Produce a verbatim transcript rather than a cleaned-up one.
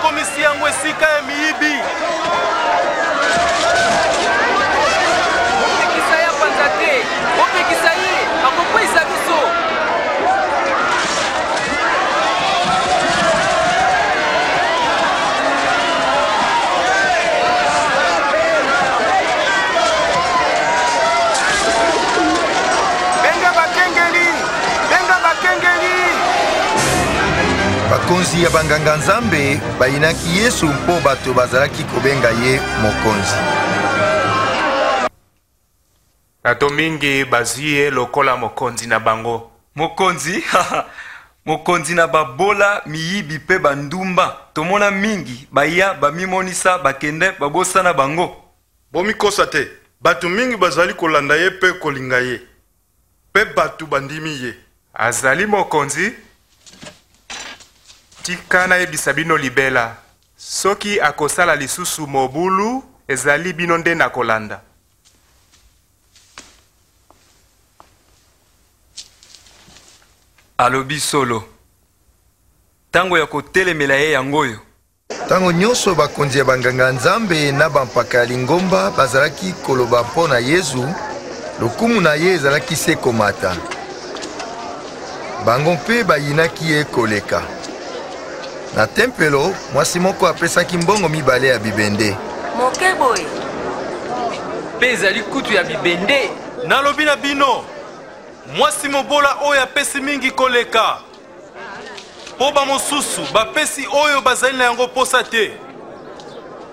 bakomisi yango esika ya miyibi. Opekisa ya panza te, opekisa ye, akokwisa biso. Benga bakengeli, benga bakengeli. Bakonzi ya banganga nzambe bayinaki Yesu mpo bato bazalaki kobenga ye mokonzi. Bato mingi bazwi ye lokola mokonzi na bango. Mokonzi? Mokonzi na babola miyibi pe bandumba. Tomona mingi baya bamimonisa bakende babosana bango. Bomikosa te, bato mingi bazali kolanda ye pe kolinga ye. Pe bato bandimi ye. Azali mokonzi? Tika na yebisa bino libela. Soki akosala lisusu mobulu, ezali bino nde na kolanda. Alobi solo. Tango ya kotelemela ye yangoyo. Tango nyonso bakonzi ya banganga nzambe na bampaka ya lingomba bazalaki koloba mpo na Yesu, lokumu na ye ezalaki se komata. Bango mpe bayinaki ye koleka. Na tempelo, mwasi moko apesaki mbongo mibale ya bibende. Moke boye. Pe ezali kutu ya bibende. Nalobi na bino, mwasi mobola oyo apesi mingi koleka. Po ba mosusu bapesi oyo bazali na yango posa te.